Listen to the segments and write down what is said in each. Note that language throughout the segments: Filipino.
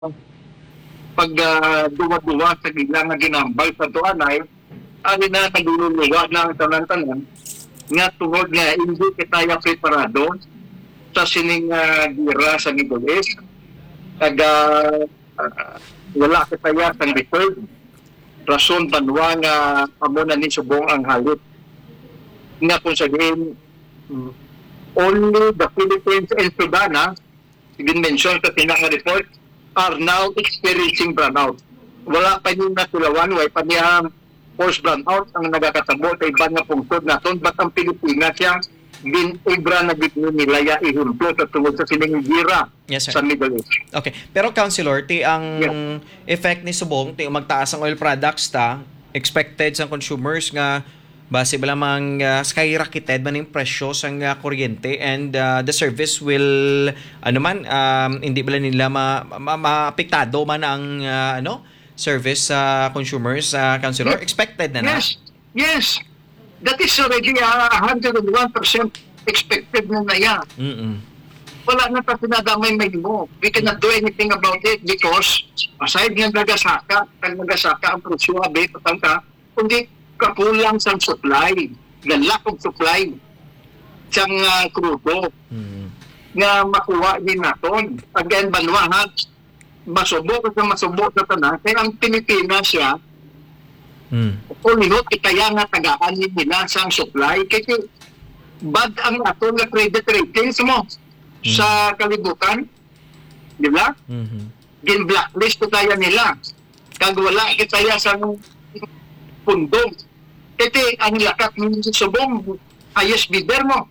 pag duwa-duwa sa gila nga ginambal sa tuanay, ali na nagululuwa na ang tanan-tanan nga tungod nga hindi kita preparado sa sining gira sa Middle East. Kag wala kita sa reserve. Rason banwa nga amo na ni subong ang halit. Nga kung sabihin, only the Philippines and Sudan, mention sa tinang report, are now experiencing brownout. Wala pa yung natulawan, wala pa niya forced brownout ang nagakatabo sa ibang nga pungsod naton, but ang Pilipinas siya binibra na dito nila ya ihumplo sa tungod sa sining gira sa Middle East. Okay. Pero Councilor, ang effect ni subong, magtaas ang oil products expected sa consumers nga base ba lamang skyrocketed man yung presyo sa kuryente and the service will hindi ba nila maapektado man ang service sa consumers, Councilor? Yes. Expected na. Yes. That is already 101% expected na yan. Wala na pa pinadamay mo. We cannot do anything about it because aside ng nagasaka ang presyo abe patangka, kundi kakulang sa supply, the lack of supply siyang krudo nga makuha din naton. Again, banwa masubok sa tanan, kaya ang Pilipinas siya kulihot kaya nga tagaan nila sa supply. Kasi bad ang ato nga credit ratings mo sa kalibutan. Di ba? Gin-blacklist tayo nila. Kag wala kitaya sa pundong. Kasi ang lakat ng subong highest bidder mo.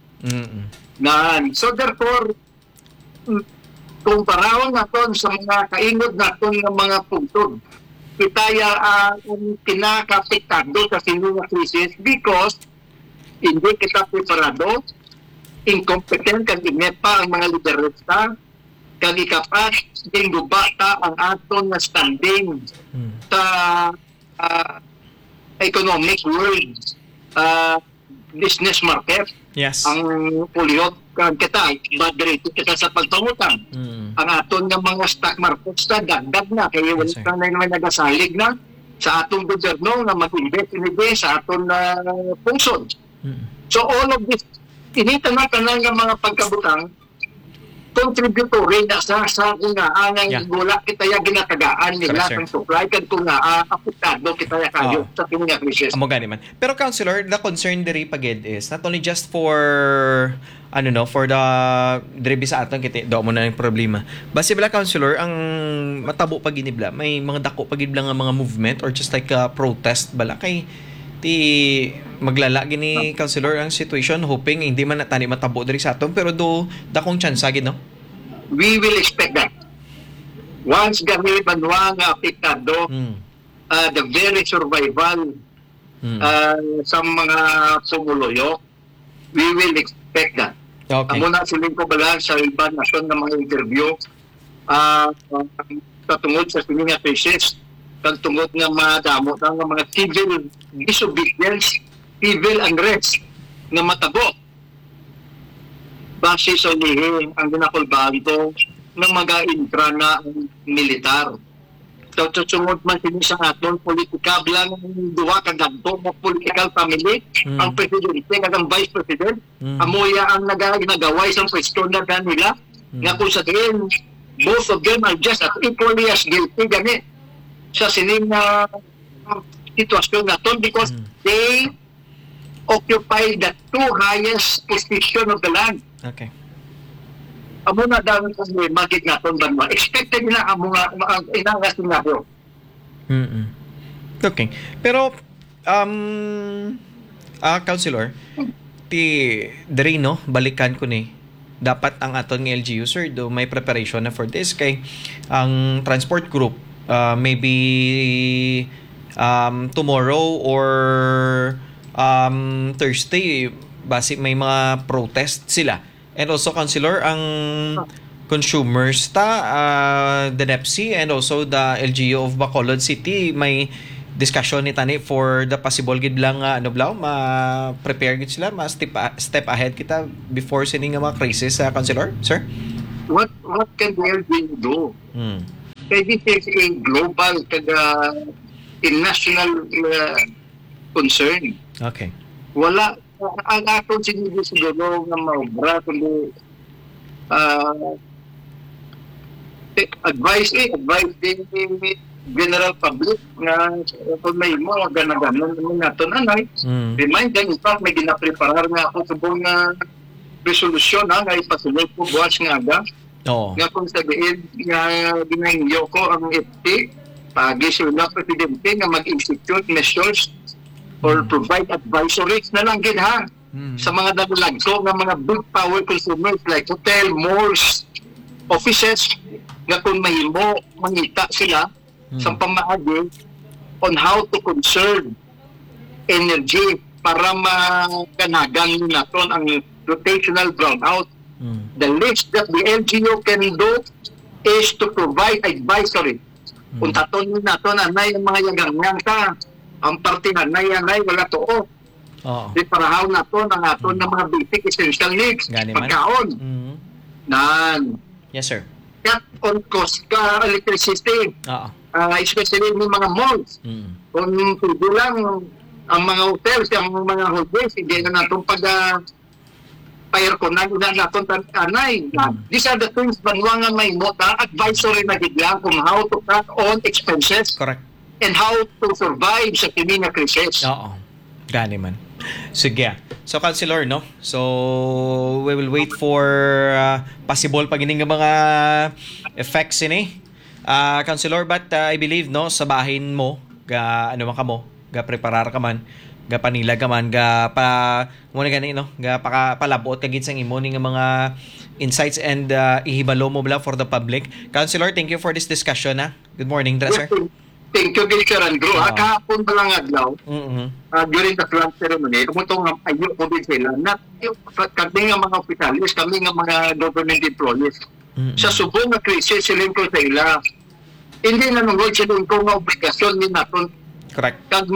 So therefore, kung parawang naton sa mga kaingod naton ng mga puntod, kitaya ang kinakapiktado sa sinunga krisis because hindi kita preparado, incompetent kag inepa ang mga liderista, kag ikapat din gubata ang aton na standing sa economic world, business market. Yes. Ang puliot kita, bad rate kita sa pagpangutang. Ang aton ng mga stock market dagdag na kaya wala na naman nagasalig na sa atong gobyerno na mag-invest sa aton na pungsod. So all of this, initanaw ng mga pagkabutang contributory na sa ang gula kita ya ginatagaan nila ng supply kad kung apektado kita ya kayo sa kining crisis. Amo gani man. Pero Councilor, the concern diri pagid is not only just for for the diri sa aton kiti do mo na yung problema. Base bala Councilor, ang matabo pag inibla may mga dako pagid nga mga movement or just like a protest bala kay ti maglala gini Councilor ang situation, hoping hindi man natani matabo diri sa aton pero do dakong chance gid, no? We will expect that. Once gami banwa nga apektado, the very survival sa mga sumuloyo, we will expect that. Okay. Amo na siling ko bala sa ibang nasyon ng mga interview katungod sa sining nga crisis, katungod nga madamo ng mga civil disobedience, civil unrest na matabo base sa lihing ang ginakulbado ng mga intra na militar. So, susungod man sini sa aton politika bilang duwa ka ganto mo political family, ang presidente kag ang vice president, amoya ang nagagaway sa pwesto na nila, nga kung sa tingin, both of them are just as equally as guilty gani sa sining sitwasyon naton because they occupy the two highest position of the land. Okay. Amo na daw kung magig naton banwa. Expected nila amo nga inanga senaryo. Okay. Pero Councilor, diri no balikan ko ni dapat ang aton ng LGU sir do may preparation na for this kay ang transport group maybe tomorrow or Thursday base may mga protest sila. And also, Councilor, ang consumers the NEPC and also the LGU of Bacolod City may discussion ni tani for the possible gid lang ma-prepare gid sila, step ahead kita before sining mga crisis, Councilor, sir? What can the LGU do? Kaya this is a global in national concern. Okay. Wala, ang ato siguro nga maobra, kundi advice din general public na kung may mo, ganaganon nato nanay. Remind them, in fact, may ginapreparar nga ako sa buong resolusyon nga ipasulot ko buwas nga aga. Nga kung sabihin nga ginahingyo ko ang FT, pagi sila presidente nga mag-institute measures or provide advisories na lang gid ha sa mga nagulagso ng mga big power consumers like hotel, malls, offices nga kung mahimo mangita sila sa pamaagi on how to conserve energy para maganagan naton ang rotational brownout. The least that the LGU can do is to provide advisory. Kung taton naton anay ang mga yagangan ka, ang partihan na yanay wala to. Di parahaw naton ang aton ng mga basic essential needs. Pagkaon. Nan. Yes, sir. Cut on cost ka electricity. Especially ng mga malls. Kung pwede lang ang mga hotels, ang mga hotels, hindi na natin pag-aircon na natin anay. These are the things banwangan may mota, advisory na biglang kung how to cut on expenses. Correct. And how to survive sa kini nga krisis. Gani man. Sige. So, Councilor, no? So, we will wait for possible pagining nga mga effects ini. Councilor, but I believe, no, sa bahin mo, ga ano man ka mo, ga preparar ka man, ga panilag ka man, ga pa muna gani, no, ga palabot ka gid sang imo ning mga insights and ihibalo mo bala for the public. Councilor, thank you for this discussion, ha. Good morning, sir. Thank you, Sir Andrew. Kahapon pa lang adlaw, during the plant ceremony, kumutong ayo ko din sila, kami nga mga opisyalis, kami nga mga government employees, sa subong na krisis siling ko sa ila, hindi na nungod siling ko nga obligasyon ni naton. Correct. Kag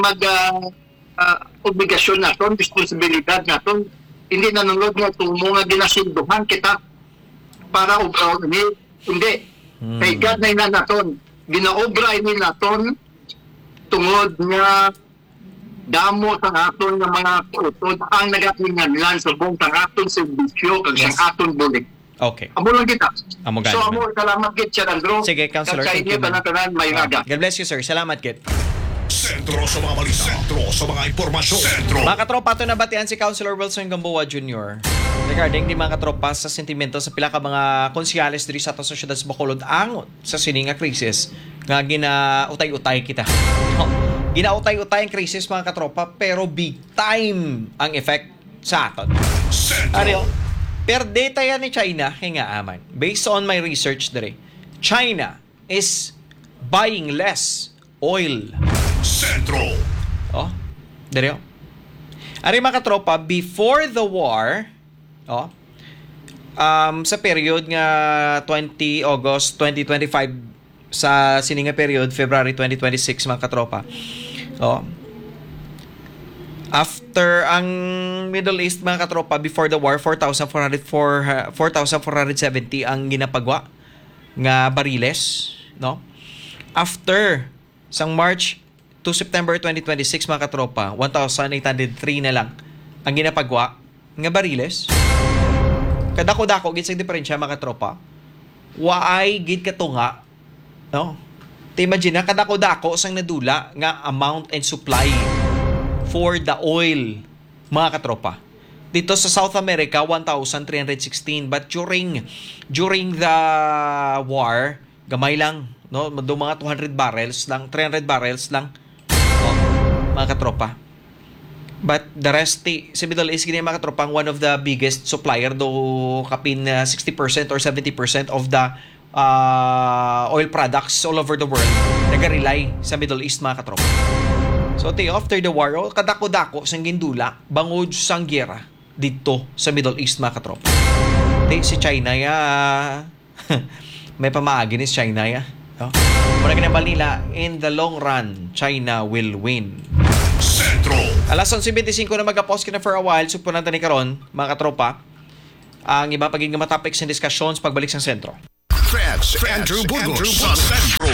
obligasyon naton, responsibilidad naton, hindi na nungod nga tumo nga ginasinduhan kita para hindi. Kay God na naton, ginaobra ini naton tungod nga damo sa aton nga mga utod ang nagatinganlan sa buong tang aton serbisyo kag sa aton bulik. Okay. Amo lang kita. So gani, amo salamat gid Sir Andrew. Sige, Councilor. Thank you. Tanan may raga. God bless you, sir. Salamat gid. Sentro sa mga balita. Sentro sa mga impormasyon. Sentro. Mga katropa, ito nabatian si Councilor Wilson Gamboa Jr. regarding di mga katropa sa sentimento sa pila ka mga konsyales diri sa ato sa syudad sa Bacolod angon sa sininga krisis nga ginautay-utay kita. Ginautay-utay ang krisis mga katropa pero big time ang effect sa aton. Ano? Per data yan ni China, hinga aman. Based on my research dere, China is buying less oil. Centro. Dere. Ari mga katropa, before the war, sa period nga 20 August 2025 sa sininga period February 2026 mga katropa. After ang Middle East mga katropa before the war 4,470 ang ginapagwa nga bariles, no? After sang March to September 2026 mga katropa 1,803 na lang ang ginapagwa nga bariles. Kadako-dako gid sa diferensya mga katropa. Waay gid katunga, no? Imagine na kadako-dako sang nadula nga amount and supply for the oil mga katropa. Dito sa South America 1,316 but during the war gamay lang, no? Do mga 200 barrels lang, 300 barrels lang, no? Mga katropa. But the rest, sa Middle East, gini mga katropa, one of the biggest supplier, do kapin 60% or 70% of the oil products all over the world nag-rely sa Middle East mga katropa. So, after the war, kadako-dako sang gindula, bangod sang giyera dito sa Middle East mga katropa. Si China may pamaagi ni China Muna ginabal nila, in the long run, China will win. Centro. Alas 11:25 na mag-pause ka na for a while. Supunan tani karon mga katropa ang iba pagiging topics and discussions pagbalik sa sentro. Andrew Burgos sa Sentro.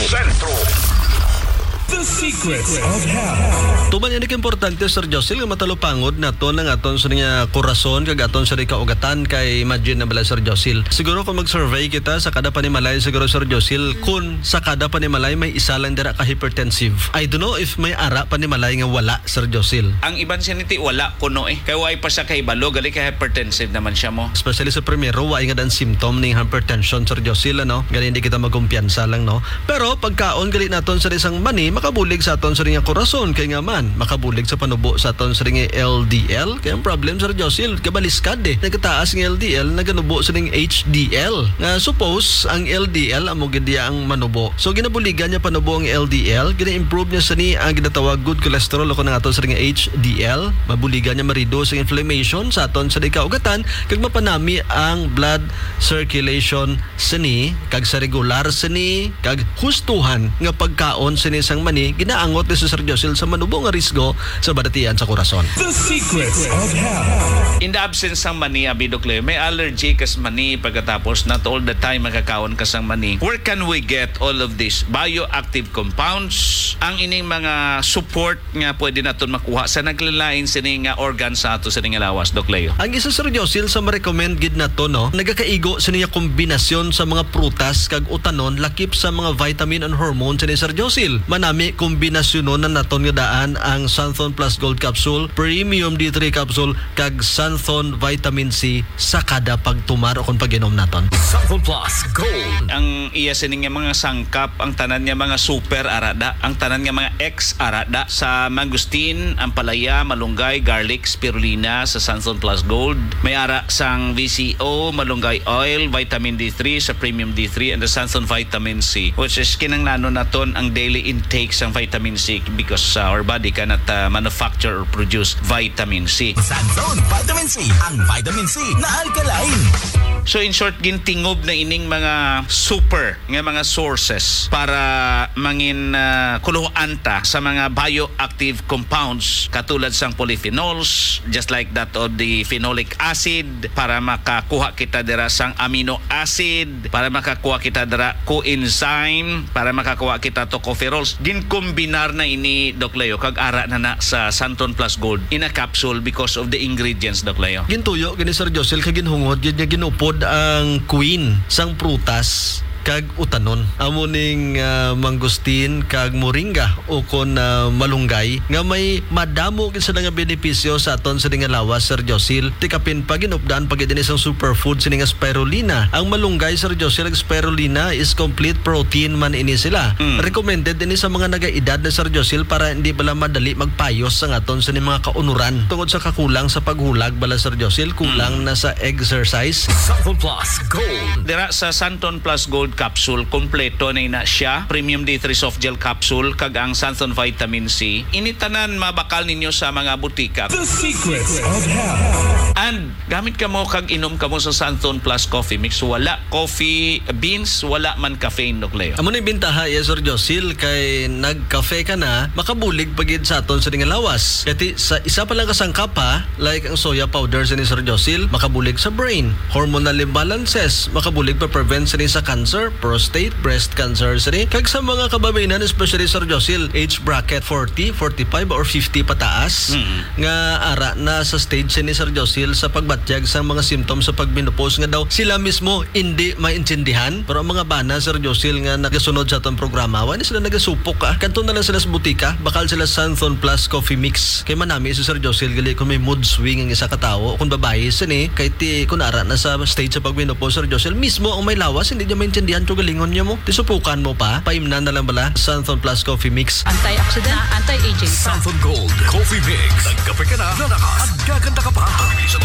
The Secrets of Health. Tuman yan importante, Sir Josil, nga matalupangod na to ng aton sa nga korason, kag aton sa kaugatan kay imagine na bala, Sir Josil. Siguro kung mag-survey kita sa kada panimalay, siguro, Sir Josil, kung sa kada panimalay may isa lang dira ka hypertensive. I don't know if may ara panimalay nga wala, Sir Josil. Ang iban siya niti wala kuno kay way pa siya kay balo gali kay hypertensive naman siya mo. Especially sa primero, way nga dan symptom ng hypertension, Sir Josil, ano? Gali hindi kita magkumpiyansa lang, no? Pero pagkaon gali naton sa isang mani, makabulig sa aton sa nga korason kay nga man makabulig sa panubo sa aton sa nga LDL. Kaya ang problem, Sir Josil, kabaliskad nagkataas ng LDL naganubo sa ning HDL. Nga suppose ang LDL amo gid ang manubo. So ginabuligan niya panubo ang LDL, gina-improve niya sa ni ang ginatawag good cholesterol o na aton sa nga HDL. Mabuligan niya ma-reduce ang inflammation sa aton sa kaugatan kag mapanami ang blood circulation sa ni kag sa regular sa ni kag hustuhan nga pagkaon sa ni sang mani ginaangot ni Sir Josil sa manubo nga risgo sa badatian sa korason. The Secrets of Health. In the absence ng mani, Abidokle, may allergy kas mani pagkatapos not all the time magkakaon kas ang mani. Where can we get all of these bioactive compounds? Ang ining mga support nga pwede naton makuha sa naglalain sini nga organ sa ato sa nga lawas, Doc Leo. Ang isa, Sir Josil, sa ma-recommend gid na to, no, nagakaigo sa niya kombinasyon sa mga prutas kag utanon lakip sa mga vitamin and hormone sa ni Sir Josil. Manami kombinasyonon na naton nga daan ang Santhon Plus Gold Capsule, Premium D3 Capsule kag Santhon Vitamin C sa kada pagtumar o kung pag-inom naton. Santhon Plus Gold. Ang iya sini nga mga sangkap, ang tanan nga mga super arada, ang tanan nga mga X arada sa mangustin, ampalaya, malunggay, garlic, spirulina sa Santhon Plus Gold. May ara sang VCO, malunggay oil, vitamin D3 sa Premium D3 and the Santhon Vitamin C, which is kinanglanon naton ang daily intake sang vitamin C because our body cannot manufacture or produce vitamin C. Santhon Vitamin C, ang vitamin C na alkaline. So in short, gintingob na ining mga super nga mga sources para mangin kuluhanta sa mga bioactive compounds katulad sang polyphenols, just like that of the phenolic acid, para makakuha kita dira sang amino acid, para makakuha kita dira coenzyme, para makakuha kita tocopherols. Ginkombinar na ini, Doc Leo, kag ara na sa Santhon Plus Gold in a capsule because of the ingredients, Doc Leo. Gintuyo gini Sir Josil kag ginhungod gid niya ginupod ang queen sang prutas kag utanon amo ning mangustin kag moringa o kon malunggay nga may madamo gid sa nga benepisyo sa aton sa nga lawas, Sir Josil. Tikapin pa ginupdan pag din isang superfood sa nga spirulina. Ang malunggay, Sir Josil, ag spirulina is complete protein man ini sila. Recommended din sa mga nagaedad na, Sir Josil, para hindi bala madali magpayos sa aton sa mga kaunuran tungod sa kakulang sa paghulag bala, Sir Josil, kulang na sa exercise. Santhon Plus Gold. Dira sa Santhon Plus Gold Capsule, kompleto na ina siya. Premium D3 Soft Gel Capsule kag ang Santhon Vitamin C. Initanan mabakal ninyo sa mga butika. The Secrets of Health. And gamit ka mo kag inom ka mo sa Santhon Plus Coffee Mix. Wala coffee beans, wala man caffeine, Doc Leo. Amo ni bintaha ya, Sir Josil, kay nagkafe ka na makabulig pagid sa aton sa nga lawas. Kati sa isa pa lang kasangkap ha, like ang soya powder sa ni Sir Josil, makabulig sa brain. Hormonal imbalances, makabulig pa prevent sa ni sa cancer, prostate, breast cancer sa ni. Kag sa mga kababainan, especially Sir Josil, age bracket 40, 45 or 50 pataas, nga ara na sa stage sa ni Sir Josil sa pagbatyag sa mga symptoms sa pagmenopause nga daw sila mismo hindi maintindihan. Pero ang mga bana, Sir Josil, nga nagasunod sa atong programa, wala sila nagasupok kanto na lang sila sa butika, bakal sila Santhon Plus Coffee Mix. Kay manami si Sir Josil gali kung may mood swing ang isa ka tawo, kung babae sini kay ti kun ara na sa stage sa pagmenopause, Sir Josil, mismo ang may lawas hindi niya maintindihan to galingon niya mo. Tisupukan mo pa, paimnan na lang bala Santhon Plus Coffee Mix. Antioxidant, anti-aging. Santhon Gold Coffee Mix. Nagkape ka na, lalakas, at gaganda ka pa. Sa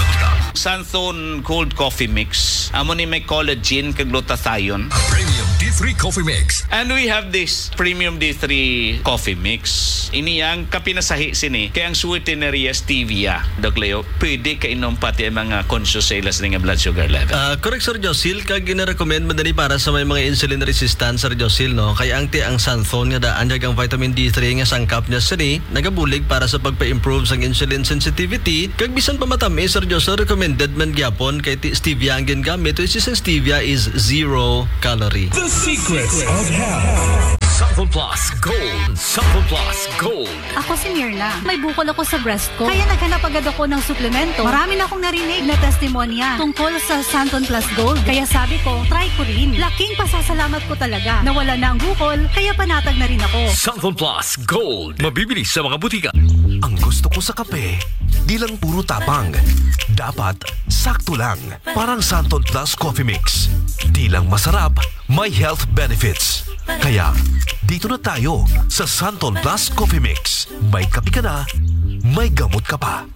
Santhon Gold Coffee Mix. Amo ni may collagen kag glutathione. Premium D3 Coffee Mix. And we have this Premium D3 Coffee Mix. Ini ang kapinasahi sini kay ang sweeteneria stevia, Doc Leo. Pwede ka inom pati ang mga conscious sales ng blood sugar level. Correct, Sir Josil, kag gina-recommend madali para sa may mga insulin resistant, Sir Josil, no? Kay ang ti ang Santhon nga daan ang vitamin D3 nga sangkap niya sini nagabulig para sa pagpa-improve sang insulin sensitivity. Kag bisan pa matami, Sir Josil, recommended man gyapon kay ti stevia ang gingamit, which is stevia is 0 calorie. The Secrets of Health. Santon Plus Gold. Santon Plus Gold. Ako si Mirna. May bukol ako sa breast ko. Kaya naghanap agad ako ng suplemento. Marami na akong narinig na testimonya tungkol sa Santon Plus Gold. Kaya sabi ko, try ko rin. Laking pasasalamat ko talaga. Nawala na ang bukol, kaya panatag na rin ako. Santon Plus Gold. Mabibili sa mga butika. Ang gusto ko sa kape, di lang puro tapang. Dapat sakto lang. Parang Santon Plus Coffee Mix. Di lang masarap, may health benefits. Kaya, dito na tayo sa Santon Plus Coffee Mix. May kape ka na, may gamot ka pa.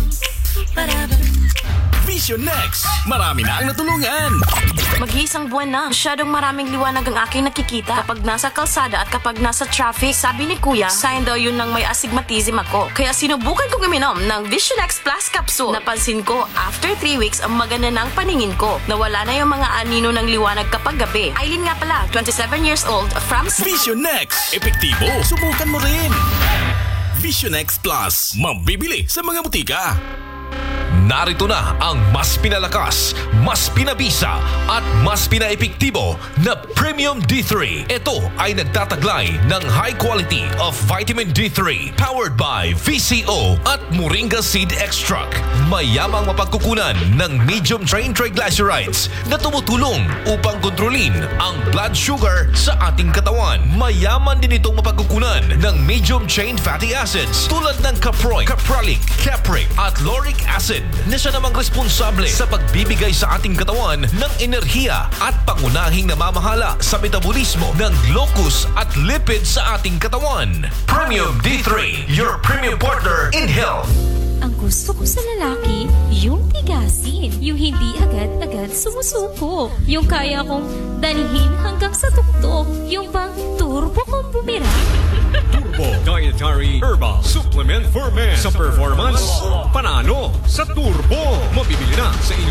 Vision Next! Marami na ang natulungan! Mag-iisang buwan na. Masyadong maraming liwanag ang aking nakikita. Kapag nasa kalsada at kapag nasa traffic, sabi ni Kuya, sign daw yun ng may astigmatism ako. Kaya sinubukan kong uminom ng Vision X Plus Capsule. Napansin ko, after 3 weeks, ang maganda ng paningin ko. Nawala na yung mga anino ng liwanag kapag gabi. Aileen nga pala, 27 years old, from Vision Next! Epektibo! Subukan mo rin! Vision X Plus. Mabibili sa mga butika. Narito na ang mas pinalakas, mas pinabisa at mas pinaepektibo na Premium D3. Ito ay nagtataglay ng high quality of vitamin D3 powered by VCO at Moringa Seed Extract. Mayamang mapagkukunan ng medium chain triglycerides na tumutulong upang kontrolin ang blood sugar sa ating katawan. Mayaman din itong mapagkukunan ng medium chain fatty acids tulad ng caproic, capralic, capric at lauric acid na siya namang responsable sa pagbibigay sa ating katawan ng enerhiya at pangunahing namamahala sa metabolismo ng glucose at lipid sa ating katawan. Premium D3, your premium partner in health. Ang gusto ko sa lalaki, yung tigasin. Yung hindi agad-agad sumusuko. Yung kaya kong dalhin hanggang sa tuktok. Yung bang turbo kong bumira. Turbo Dietary Herbal Supplement for Men. Sa performance, panalo sa Turbo. Mabibili na sa